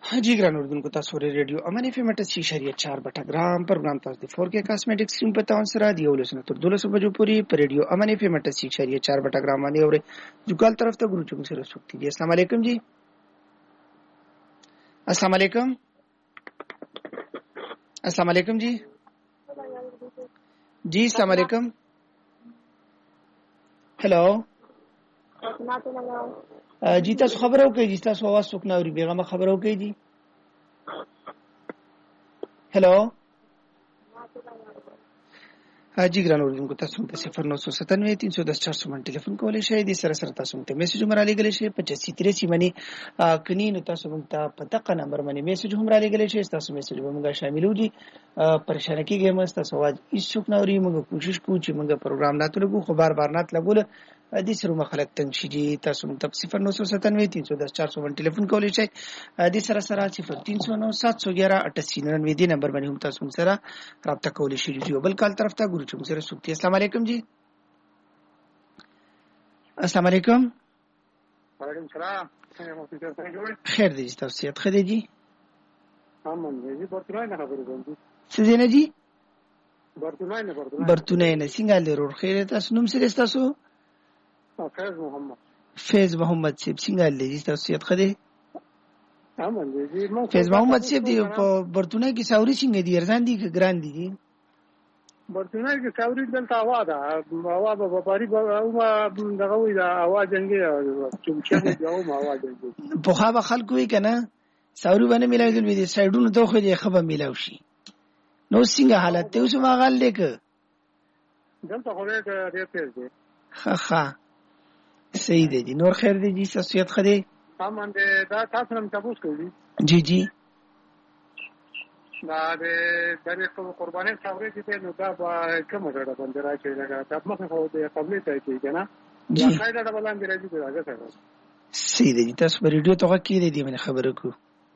जी ګران اردوونکو تاسو ورې ریډیو امن اف ام 88.4 بټګرام پروګرام تاسو د 4K کاسمیټکس سیم په تاون سره دی ولسنه تر 12 بجو پوری په ریډیو امن اف ام 88.4 بټګرام باندې اوري جوګال طرف ته ګورو چې سره سوکتی دي. السلام علیکم جی. السلام علیکم. السلام علیکم جی. جی السلام علیکم. هلو جی تاسو خبرو کوي جی تاسو आवाज څوک نه اوري بیغمه خبرو کوي جی. هلو جی ګران اردوونکو تاسو ته 0997 ټلیفون کولای شئ د سره سره تاسو ته میسج هم را لګلی شئ 8583 باندې کني نو تاسو موږ ته په دغه نمبر باندې میسج هم را لګلی شئ تاسو میسج به موږ شاملو دي پریشان کیږئ مې تاسو आवाज هیڅ څوک نه اوري موږ کوشش کوو چې موږ پروګرام ناتو لګو خو بار بار نات لګول د سره مخالفت تنګ شي تاسو موږ ته 0997 ټلیفون کولای شئ د سره سره 0309 711 88 نمبر باندې هم تاسو سره رابطه کولای شئ یو بل کال طرف ته ګورو چې موږ سره سوکتی. السلام علیکم جی. السلام علیکم. وعلیکم السلام. خیر دی تاسو صحت خدي جی. امن دی برتونه نه خبرې کوم. څه دی نه جی؟ برتونه نه څنګه لرور خیر تاسو نوم څه تاسو؟ فیض محمد. فیض محمد صاحب څنګه لري تاسو صحت خدي؟ امن دی فیض محمد صاحب دی په برتونه کې ساوري څنګه دی ارزان دي که ګران دي؟ برتونه کې ساوري دلته هوا ده هوا به بپاری به او دغه وي دا هوا جنگي چمچه دی او هوا جنگي په خوا خلکو وي کنه ساوري باندې ملایدل وي د سایډونو ته خو دې خبر ملاو شي نو څنګه حالت ته اوس ما غل لیک دلته خو دې پیس دی ها صحیح دی نور خیر دی جی صحت خدي امن دی دا تاسو هم تاسو کوي جی جی دا د قرباني ساوري دي نو دا کوم ډول باندې راځي دا تاسو مخه خو د قبلي ته کیږي نه دا قاعده د بلان دی راځي دا څنګه صحیح دی تاسو په ریډیو ته کې دی من خبرو کو.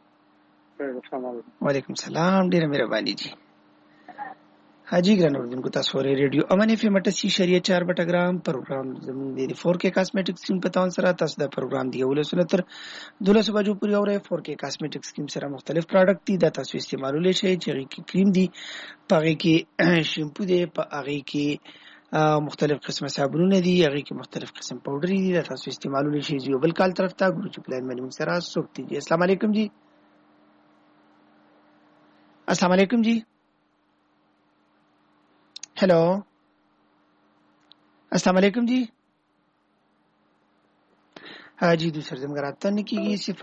وعلیکم السلام ډیره مهرباني جی. حاجی ګران اردوونکو تاسو ورې ریډیو امن اف ام 88.4 بټګرام پروګرام زموږ د 4K کاسمیټکس سیم په تاون سره تاسو د پروګرام دی ولسنه تر 12 بجو پورې اوري 4K کاسمیټکس سیم سره مختلف پروډکټ دي دا تاسو استعمالولای شئ چې کې کریم دي پغې کې شیمپو دي پغې کې مختلف قسمه صابونه دي هغه کې مختلف قسم پاوډر دي دا تاسو استعمالولای شئ یو بل کال طرف ته ګورو چې پلان باندې سره سوکتی دي. السلام علیکم جی. السلام علیکم جی. हेलो अस्सलाम वालेकुम जी. हाँ जी दूसरे से मगर आता नहीं की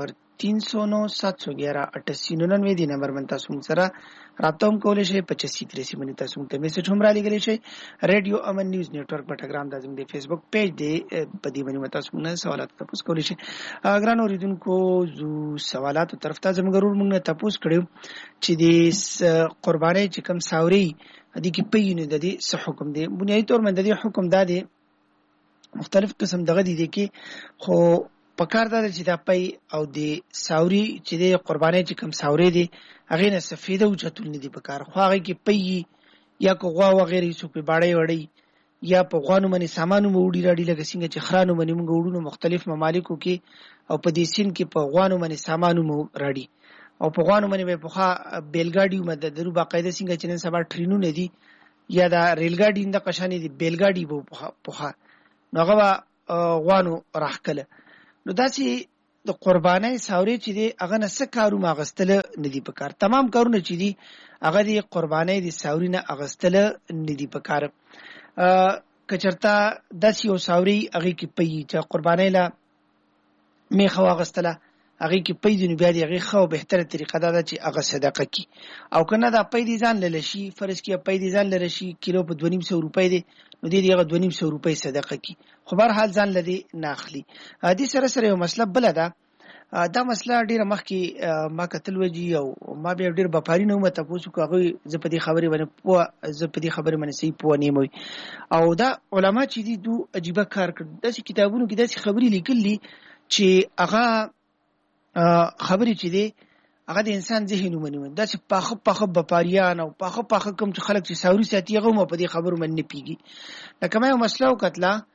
0309 नंबर बनता सुन सरा राब्ता हम कोले शे 8583 बनता सुनते मैसेज हम राली गले शे रेडियो अमन न्यूज़ नेटवर्क बटग्राम दाजम दे फेसबुक पेज दे पदी बनी मता सुनना सवालात तपुस कोले शे अगरान और इदन को जो सवालात तरफ ता जम गरूर मुंगने तपुस कड़े چې د قرباني چې کوم ساوري دي کې پېینه د دې څه حکم دی بنیادی تور باندې د حکم دادي مختلف قسم دغه دي کې خو پکار دا چې دا پي او د ساوري چې د قرباني چې کوم ساوري دي هغه نه سفیده او چتول نه دي پکار خو هغه کې پي یا کو غوا وغیرہ څه په باړې وړي یا په غوانو باندې سامانو موډي راډي لګ څنګه چې خرانو باندې موږ وړو مختلف ممالکو کې او په دې سین کې په غوانو باندې سامانو مو راډي او په غوانو باندې په خا بیلګاډي مددرو باقاعده څنګه چې نن سبا ټرینونه دي یا دا ریلګاډي د قشانې دي بیلګاډي په خا نوغه غوانو راخکله نو داسې د قرباني ساوري چې دی هغه نه څه کارو ماغستله ندي پکار تمام کارونه چې دي هغه دی قرباني دي ساوري نه اغستله ندي پکار کچرتا داسې یو ساوري هغه کې پي چې قرباني لا میخه واغستله هغه کې پي دي نو بیا دی هغه خو به تر طریقه دا چې هغه صدقه کی او کنه دا پي دي ځان لشي فرض کې پي دي ځان لرشي کیلو په 250 روپۍ دي نو دې هغه 250 روپۍ صدقه کی خو بهر حال ځان لدی ناخلی دې سره سره یو مسله بل ده دا مسله ډیره مخکې ما کتل وږي او ما به ډیر بپاری نه مته پوسو کوغه ز په دې خبرې باندې پوه ز په دې خبرې باندې صحیح پوه نه موي او دا علما چې دي دو عجیب کار کړ داسې کتابونو کې داسې خبرې لیکلي چې هغه خبرې چې دي هغه د انسان ذهن ومني دا چې پاخه بپاریان او پاخه کوم چې خلک چې ساوري ساتي هغه مو په دې خبرو باندې پیږي لکه ما یو مسله وکړه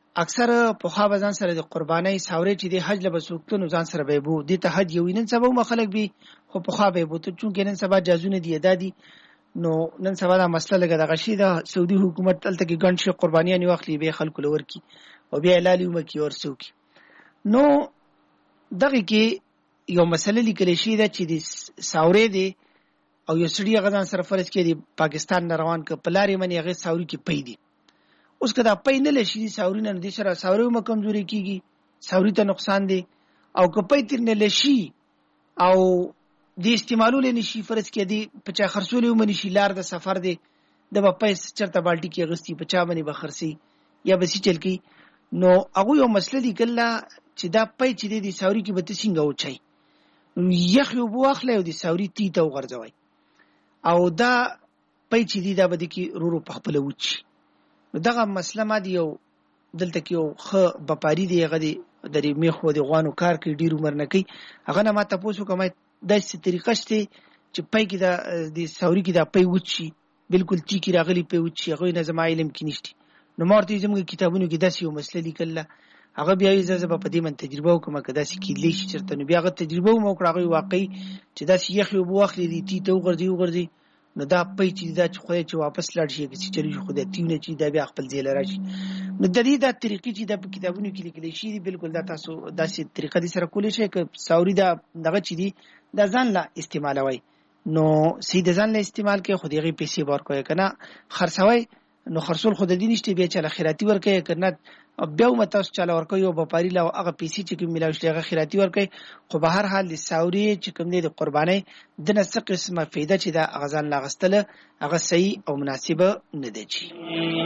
اکثر په خوا بزان سره د قربانۍ ساوري چې د حج له بسوکتو ځان سره به بو د ته حج یو نن سبا مخالک به خو په خوا به بو ته چون کې نن سبا جازونه دی دادي نو نن سبا دا مسله لګه د غشي د سعودي حکومت تلته کې ګڼ شي قربانیان واخلي به خلکو لور کی او بیا اعلان وکي او سوکي نو دغه کې یو مسله لیکل شي دا چې د ساوري دی او یو سړي غزان سره فرض کې دی پاکستان روان ک پلاری منی هغه ساوري کې پي دي اوس کدا پي نه لشي ساوري نه دي سره ساوري مو کمزوري کیږي ساوري ته نقصان دی او کپي تر نه لشي او د استعمالول نشي فرض کې دی په چا خرڅول ومني شي لار د سفر دی د پیس چرته بالټي کې غستی په چا باندې بخرسي یا بسی چل کی نو هغه یو مسله دی کله چې دا پي چې دی ساوري کې به څنګه وچي یخ یو بوخله او د ساوري تی ته ورځوي او دا پي چې دی دا به کې رورو په خپل وچی دغه مسله ما دی یو دلته کې یو خ بپاری دی غدي د میخو دی غوانو کار کوي ډیر عمر نه کوي هغه نه ما تاسو کومه د څه طریقه شته چې پي کې دا د ساوري کې دا پي وچی بالکل تی کې راغلي پي وچی هغه نه زما علم کې نشته نو مارته زموږ کتابونو کې داسې یو مسله لیکل هغه بیا یې په دې من تجربه وکم کدا چې کېدلی شي چرته نو بیا هغه تجربه مو کړغه واقعي چې دا یخ یو بوخلې دي تی ته وګرځي نو دا پي چې دا چې واپس لاړ شي چې چلی خو د تیونه چې دا بیا خپل ځای لري نو د دې دا طریقې چې د کتابونو کې لیکل شي بالکل دا تاسو داسې طریقه دي سره کولای شئ ک ساوري دا دغه چې دي دا ځان لا استعمالوي نو سید ځان لا استعمال کې خو دغه پیسې ور کوي کنه خرڅوي نو خرصول خود دې نشته بیا چې خیراتی ور کوي کنه بیا متاس چاله ور کوي او بپاری لا هغه پیسې چې کوم ملاوي شي هغه خیراتی ور کوي خو به هر حال د ساوري چې کوم د قرباني د نسق قسمه فایده چې دا غزان لاغستله هغه صحیح او مناسبه نه دی.